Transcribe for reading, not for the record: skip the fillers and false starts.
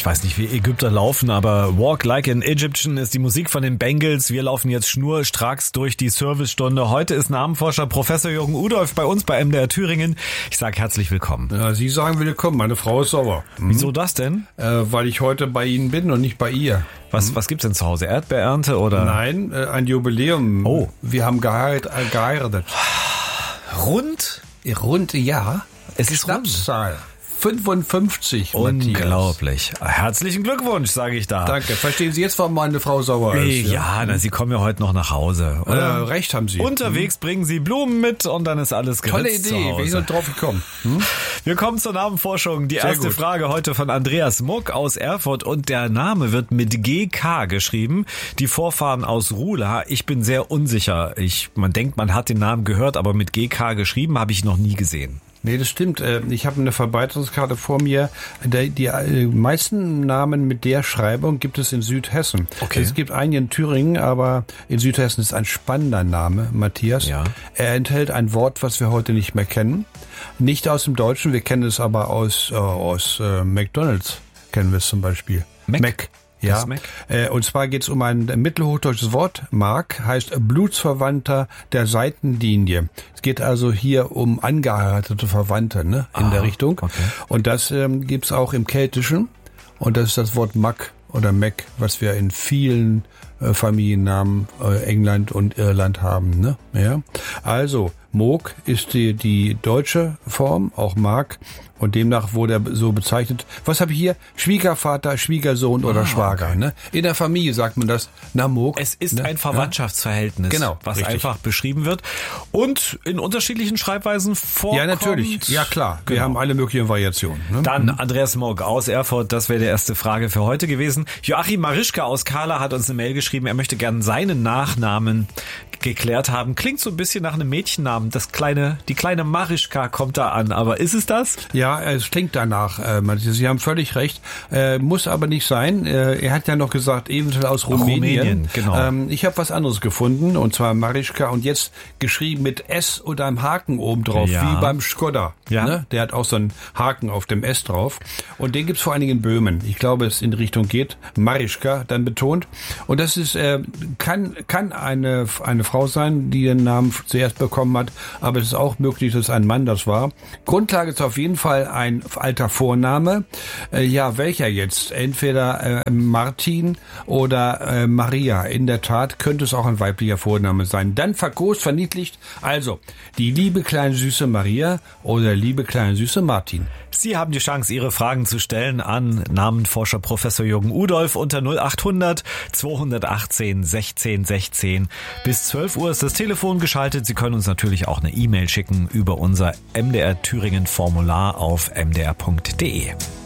Ich weiß nicht, wie Ägypter laufen, aber Walk Like an Egyptian ist die Musik von den Bengals. Wir laufen jetzt schnurstracks durch die Servicestunde. Heute ist Namenforscher Professor Jürgen Udolph bei uns bei MDR Thüringen. Ich sage herzlich willkommen. Ja, Sie sagen willkommen, meine Frau ist sauer. Wieso das denn? Weil ich heute bei Ihnen bin und nicht bei ihr. Was gibt's denn zu Hause? Erdbeerernte oder? Nein, ein Jubiläum. Oh. Wir haben geheiratet. Rund? Rund, ja. Es ist rund. Schnapszahl. 55, Unglaublich. Matthias. Herzlichen Glückwunsch, sage ich da. Danke. Verstehen Sie jetzt, warum meine Frau sauer ist? Ja, Sie kommen ja heute noch nach Hause, oder? Recht haben Sie. Unterwegs bringen Sie Blumen mit und dann ist alles geritzt. Tolle Idee, bin ich noch drauf gekommen. Wir kommen zur Namenforschung. Die erste Frage heute von Andreas Muck aus Erfurt und der Name wird mit GK geschrieben. Die Vorfahren aus Rula. Ich bin sehr unsicher. Man denkt, man hat den Namen gehört, aber mit GK geschrieben habe ich noch nie gesehen. Nee, das stimmt. Ich habe eine Verbreitungskarte vor mir. Die meisten Namen mit der Schreibung gibt es in Südhessen. Okay. Es gibt einen in Thüringen, aber in Südhessen ist ein spannender Name, Matthias. Ja. Er enthält ein Wort, was wir heute nicht mehr kennen. Nicht aus dem Deutschen, wir kennen es aber aus McDonald's, kennen wir es zum Beispiel. Mac. Ja, und zwar geht es um ein mittelhochdeutsches Wort. Mark heißt Blutsverwandter der Seitenlinie. Es geht also hier um angeheiratete Verwandte, ne, in der Richtung. Okay. Und das gibt's auch im Keltischen. Und das ist das Wort Mac oder Mac, was wir in vielen Familiennamen England und Irland haben, ne? Ja. Also Moog ist die deutsche Form, auch Mark. Und demnach wurde er so bezeichnet. Was habe ich hier? Schwiegervater, Schwiegersohn oder Schwager. Okay. Ne? In der Familie sagt man das. Na, Moog. Es ist ne? ein Verwandtschaftsverhältnis, genau, was richtig. einfach beschrieben wird und in unterschiedlichen Schreibweisen vorkommt. Ja, natürlich. Ja, klar. Wir haben alle möglichen Variationen. Ne? Dann Andreas Muck aus Erfurt. Das wäre die erste Frage für heute gewesen. Joachim Marischka aus Kahla hat uns eine Mail geschrieben. Er möchte gerne seinen Nachnamen geklärt haben. Klingt so ein bisschen nach einem Mädchennamen. Die kleine Marischka kommt da an. Aber ist es das? Ja, es klingt danach. Sie haben völlig recht. Muss aber nicht sein. Er hat ja noch gesagt, eventuell aus Rumänien. Genau. Ich habe was anderes gefunden, und zwar Marischka. Und jetzt geschrieben mit S oder einem Haken oben drauf, wie beim Skoda. Ja. Ne? Der hat auch so einen Haken auf dem S drauf. Und den gibt's vor allen Dingen in Böhmen. Ich glaube, es in die Richtung geht. Marischka, dann betont. Und das ist kann eine Frau sein, die den Namen zuerst bekommen hat. Aber es ist auch möglich, dass ein Mann das war. Grundlage ist auf jeden Fall ein alter Vorname. Welcher jetzt? Entweder Martin oder Maria. In der Tat könnte es auch ein weiblicher Vorname sein. Dann verkost, verniedlicht. Also, die liebe kleine süße Maria oder liebe kleine süße Martin. Sie haben die Chance, Ihre Fragen zu stellen an Namenforscher Professor Jürgen Udolph unter 0800 218 16 16. Bis 12 Uhr ist das Telefon geschaltet. Sie können uns natürlich auch eine E-Mail schicken über unser MDR Thüringen Formular auf mdr.de.